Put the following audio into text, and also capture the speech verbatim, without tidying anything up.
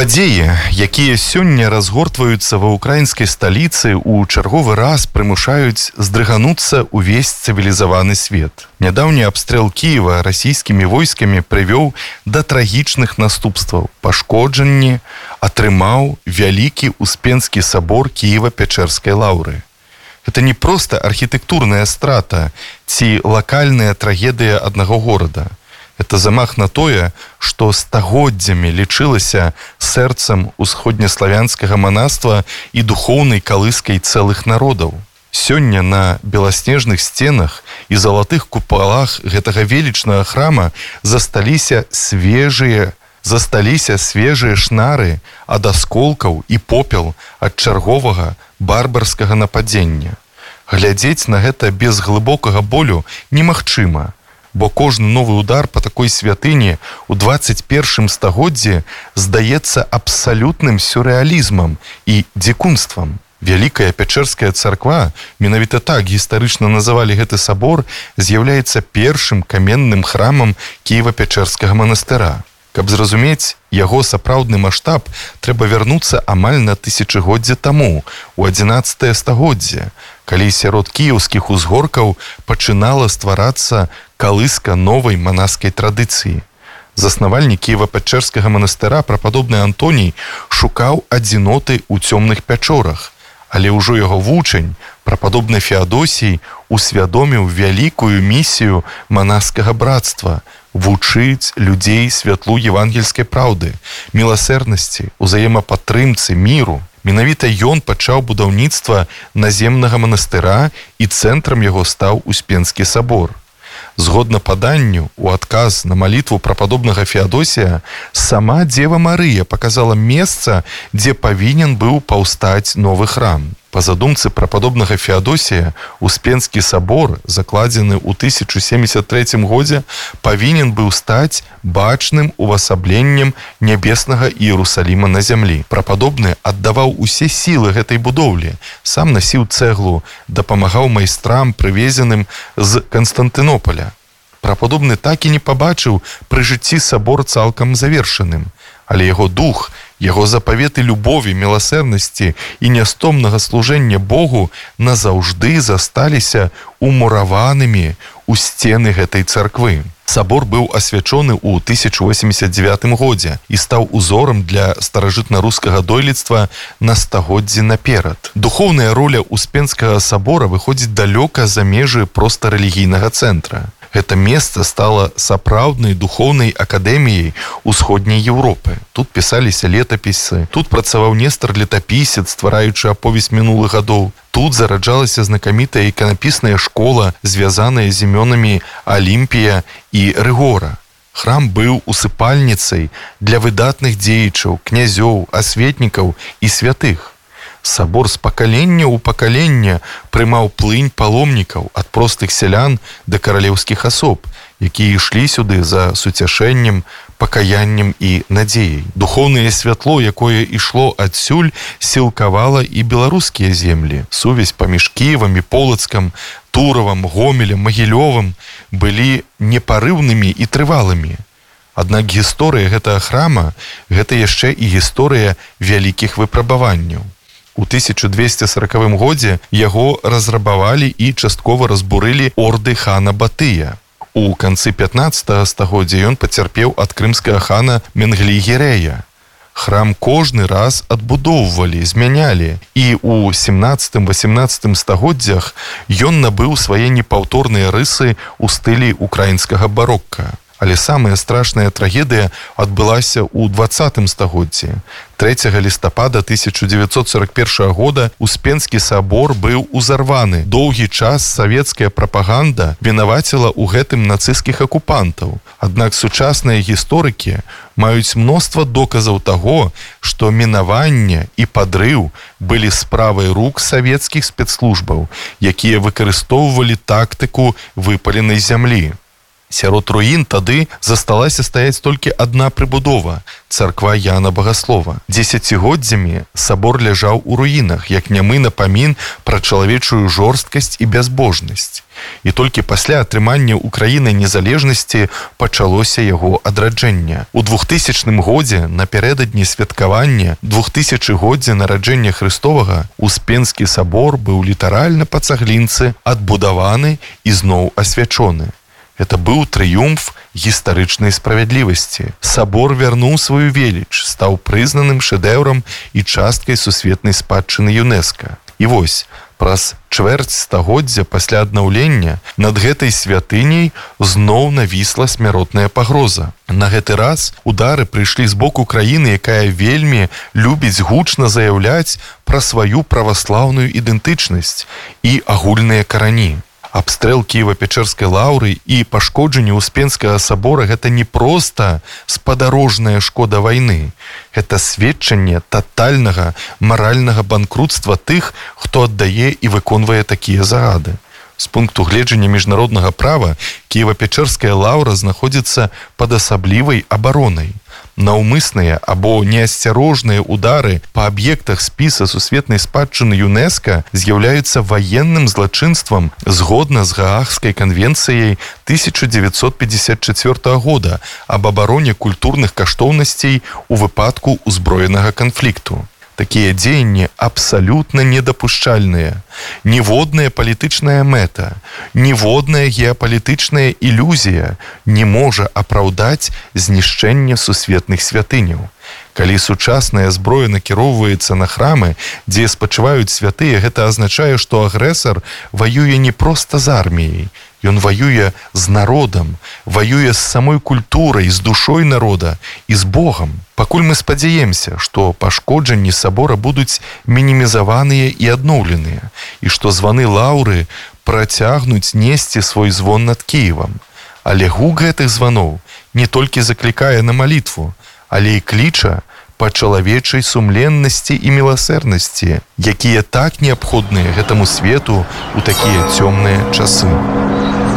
Падзеі, якія сёння разгортваюцца ва ўкраінскай сталіцы, у чарговы раз прымушаюць здрыгануцца ўвесь цывілізаваны свет. Нядаўні абстрэл Кіева расійскімі войскамі прывёў да трагічных наступстваў. Пашкоджанні атрымаў вялікі Успенскі сабор Кіева-Пячэрскай лаўры. Гэта не проста архітэктурная страта ці лакальная трагедыя аднаго горада. Это замах на тое, што стагоддзямі лічылася сэрцам усходнеславянскага манаства і духоўнай калыскай цэлых народаў. Сёння на беласнежных сценах і залатых купалах гэтага велічнага храма засталіся свежыя, засталіся свежыя шнары ад асколкаў і попел ад чарговага барбарскага нападзення. Глядзець на гэта без глыбокага болю немагчыма, бо кожны новы удар па такой святыні ў дваццаць першым стагоддзі здаецца абсалютным сюррэалізмам і дзікунствам. Вялікая Пячэрская царква, менавіта так гістарычна называлі гэты сабор, з'яўляецца першым каменным храмам Кіева-Пячэрскага манастыра. Каб зразумець яго сапраўдны маштаб, трэба вярнуцца амаль на тысячагоддзе таму, у адзінаццатае стагоддзе, калі сярод кіеўскіх узгоркаў пачынала стварацца калыска новай манаскай традыцыі. Заснавальнік Кіева-Пячэрскага манастыра прападобны Антоній шукаў адзіноты ў цёмных пячорах, але ўжо яго вучань, прападобны Феадосій, усвядоміў вялікую місію манаскага брацтва – вучыць людзей святлу евангельскай праўды, міласэрнасці, узаемапатрымцы, міру. Менавіта ён пачаў будаўніцтва наземнага манастыра і цэнтрам яго стаў Успенскі сабор. Згодна паданню, у адказ на малітву прападобнага Феадосія, сама Дзева Марыя паказала месца, дзе павінен быў паўстаць новы храм. Па задумцы прападобнага Феадосія, Успенскі сабор, закладзены ў тысяча семьдесят трэцім годзе, павінен быў стаць бачным увасабленнем нябеснага Іерусаліма на зямлі. Прападобны аддаваў усе сілы гэтай будоўлі, сам насіў цэглу, дапамагаў майстрам, прывезеным з Канстантынополя. Прападобны так і не пабачыў пры жыцці сабор цалкам завершаным, але яго дух, яго запаветы любові, міласэрнасці і нястомнага служэння Богу назаўжды засталіся умураванымі ў сцены гэтай царквы. Сабор быў асвячоны ў тысяча восемьдесят девятым годзе і стаў узорам для старажытна-рускага дойлідства на стагоддзі наперад. Духоўная роля Успенскага сабора выходзіць далёка за межы проста рэлігійнага цэнтра. Гэта месца стала сапраўднай духоўнай акадэміяй усходняй Еўропы. Тут пісаліся летапісы, тут працаваў Нестар-летапісец, ствараючы аповесць мінулых гадоў. Тут зараджалася знакамітая іканапісная школа, звязаная з імёнамі Алімпія і Рыгора. Храм быў усыпальніцай для выдатных дзеячаў, князёў, асветнікаў і святых. Сабор з пакалення ў пакаленне прымаў плынь паломнікаў ад простых сялян да каралеўскіх асоб, якія ішлі сюды за суцяшэннем, пакаяннем і надзеяй. Духоўнае святло, якое ішло адсюль, сілкавала і беларускія землі. Сувязь паміж Кіевам і Полацкам, Туравам, Гомелем, Магілёвым былі непарыўнымі і трывалымі. Аднак гісторыя гэтага храма – гэта яшчэ і гісторыя вялікіх выпрабаванняў. У тысяча двести сорокавым годзе яго разрабавалі і часткова разбурылі орды хана Батыя. У канцы пятнаццатага стагоддзя ён пацярпеў ад крымскага хана Менглі-Гірэя. Храм кожны раз адбудоўвалі, змянялі, і ў семнаццатым-васемнаццатым стагоддзях ён набыў свае непаўторныя рысы ў стылі украінскага барокка. Але самая страшная трагедыя адбылася ў дваццатым стагоддзі. трэцяга лістапада тысяча дзевяцьсот сорок першага года Успенскі сабор быў узарваны. Доўгі час савецкая прапаганда вінаваціла ў гэтым нацысцкіх акупантаў. Аднак сучасныя гісторыкі маюць мноства доказаў таго, што мінаванне і падрыў былі справай рук савецкіх спецслужбаў, якія выкарыстоўвалі тактыку выпаленай зямлі. Сярод руін тады засталася стаяць толькі адна прыбудова – царква Яна Багаслова. Дзесяцігоддзямі сабор ляжаў у руінах, як нямы напамін пра чалавечую жорсткасць і бязбожнасць. І толькі пасля атрымання Украінай незалежнасці пачалося яго адраджэнне. У двухтысячным годзе, напярэдадні святкавання двухтысячыгоддзя нараджэння Хрыстовага, Успенскі сабор быў літаральна па цаглінцы адбудаваны і зноў асвячоны. Это быў трыумф гістарычнай справядлівасці. Сабор вярнуў сваю веліч, стаў прызнаным шэдэўрам і часткай сусветнай спадчыны ЮНЕСКО. І вось, праз чвэрць стагоддзя пасля аднаўлення над гэтай святыняй зноў навісла смяротная пагроза. На гэты раз удары прыйшлі з боку краіны, якая вельмі любіць гучна заяўляць пра сваю праваслаўную ідэнтычнасць і агульныя карані. Абстрэл Кіева-Печэрскай лаўры і пашкоджанне Успенскага сабора – гэта не проста спадарожная шкода вайны. Гэта сведчанне татальнага маральнага банкрутства тых, хто аддае і выконвае такія загады. З пункту гледжання міжнароднага права Кіева-Печэрская лаўра знаходзіцца пад асаблівай абаронай. Наўмысныя або неасцярожныя удары па аб'ектах спіса сусветнай спадчыны ЮНЕСКО з'яўляюцца ваенным злачынствам згодна з Гаагскай канвенцыяй тысяча дзевяцьсот пятьдесят чацвёртага года аб абароне культурных каштоўнасцей у выпадку ўзброенага канфлікту. Такія дзеянні абсалютна недапушчальныя. Ніводная палітычная мэта, ніводная геапалітычная ілюзія не можа апраўдаць знішчэнне сусветных святыняў. Калі сучасная зброя накіроўваецца на храмы, дзе спачываюць святыя, гэта азначае, што агрэсар ваюе не проста з арміяй. Ён ваюе з народам, ваюе з самой культурай, з душой народа і з Богам. Пакуль мы спадзяемся, што пашкоджанні сабора будуць мінімізаваныя і адноўленыя, і што званы лаўры працягнуць несці свой звон над Кіевам. Але гук гэтых званоў не толькі заклікае на малітву, але і кліча па чалавечай сумленнасці і міласэрнасці, якія так неабходныя гэтаму свету ў такія цёмныя часы.